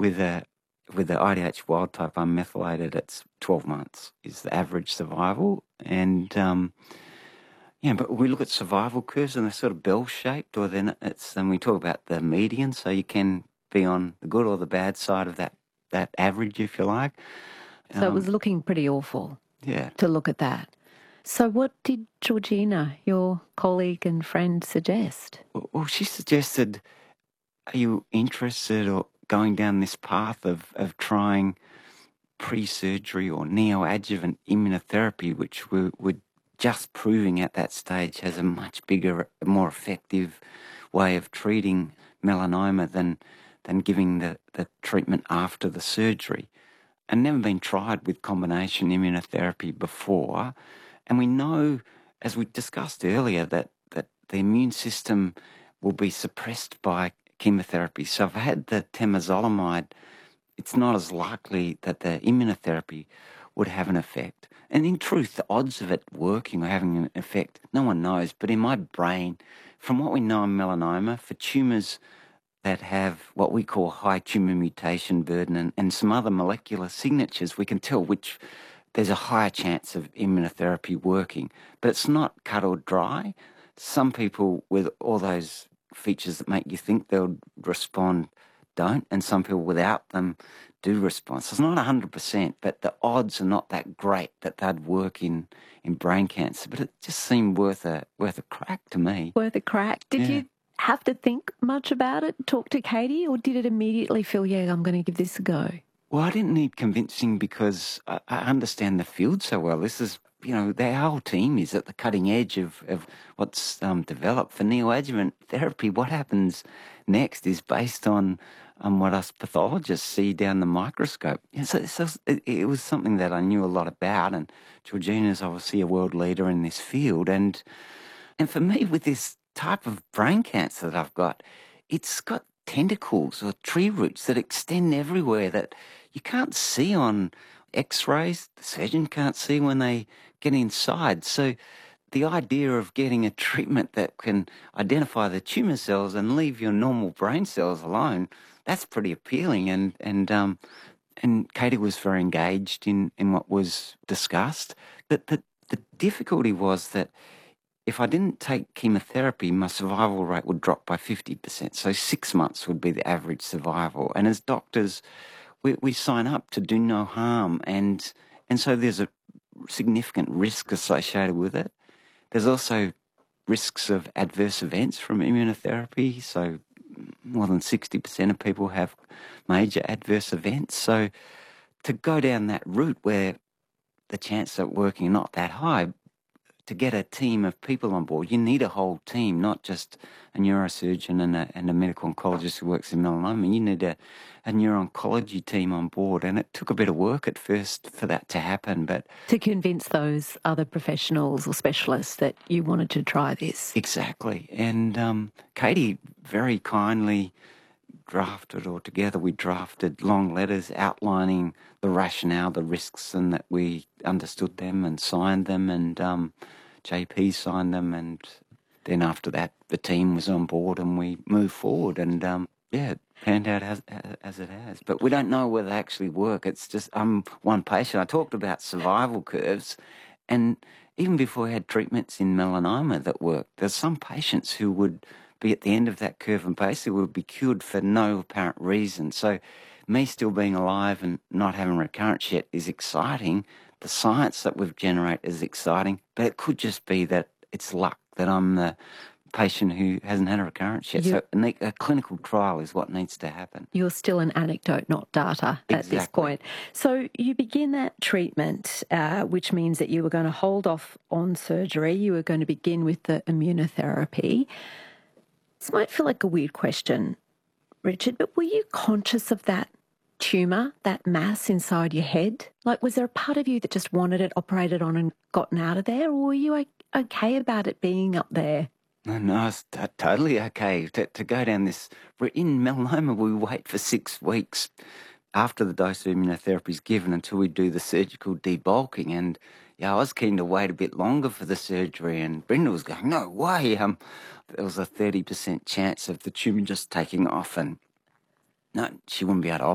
with the IDH wild type unmethylated, it's 12 months is the average survival. And but we look at survival curves and they're sort of bell-shaped, or then we talk about the median, so you can be on the good or the bad side of that average, if you like. So it was looking pretty awful. Yeah. To look at that. So what did Georgina, your colleague and friend, suggest? Well, she suggested, are you interested or going down this path of trying pre-surgery or neoadjuvant immunotherapy, which we're just proving at that stage has a much bigger, more effective way of treating melanoma than giving the treatment after the surgery. And never been tried with combination immunotherapy before. And we know, as we discussed earlier, that the immune system will be suppressed by chemotherapy. So if I had the temozolomide, it's not as likely that the immunotherapy would have an effect. And in truth, the odds of it working or having an effect, no one knows. But in my brain, from what we know in melanoma, for tumours that have what we call high tumour mutation burden and some other molecular signatures, we can tell which there's a higher chance of immunotherapy working. But it's not cut or dry. Some people with all those features that make you think they'll respond don't, and some people without them do respond. So it's not 100%, but the odds are not that great that they'd work in brain cancer. But it just seemed worth a crack to me. Worth a crack. Did you have to think much about it, talk to Katie, or did it immediately feel, yeah, I'm going to give this a go? Well, I didn't need convincing because I understand the field so well. This is, our whole team is at the cutting edge of what's developed. For neoadjuvant therapy, what happens next is based on what us pathologists see down the microscope. So it was something that I knew a lot about, and Georgina's obviously a world leader in this field. And for me, with this type of brain cancer that I've got, it's got tentacles or tree roots that extend everywhere that you can't see on x-rays. The surgeon can't see when they get inside. So the idea of getting a treatment that can identify the tumour cells and leave your normal brain cells alone, that's pretty appealing. And Katie was very engaged in what was discussed. But the difficulty was that if I didn't take chemotherapy, my survival rate would drop by 50%. So 6 months would be the average survival. And as doctors, we sign up to do no harm. And so there's a significant risk associated with it. There's also risks of adverse events from immunotherapy. So more than 60% of people have major adverse events. So to go down that route where the chances of working are not that high, to get a team of people on board, you need a whole team, not just a neurosurgeon and a medical oncologist who works in melanoma. You need a neuro-oncology team on board. And it took a bit of work at first for that to happen. But to convince those other professionals or specialists that you wanted to try this. Exactly. And Katie very kindly we drafted long letters outlining the rationale, the risks, and that we understood them and signed them, and JP signed them, and then after that the team was on board and we moved forward, and it panned out as it has. But we don't know whether they actually work. It's just one patient. I talked about survival curves, and even before we had treatments in melanoma that worked, there's some patients who would be at the end of that curve and basically would be cured for no apparent reason. So me still being alive and not having recurrence yet is exciting. The science that we've generated is exciting, but it could just be that it's luck that I'm the patient who hasn't had a recurrence yet. So a clinical trial is what needs to happen. You're still an anecdote, not data at this point. So you begin that treatment, which means that you were going to hold off on surgery. You were going to begin with the immunotherapy. This might feel like a weird question, Richard, but were you conscious of that tumour, that mass inside your head? Like, was there a part of you that just wanted it operated on and gotten out of there, or were you okay about it being up there? No, it's totally okay to go down this. In melanoma, we wait for 6 weeks after the dose of immunotherapy is given until we do the surgical debulking. And I was keen to wait a bit longer for the surgery, and Brenda was going, no way. There was a 30% chance of the tumour just taking off, and no, she wouldn't be able to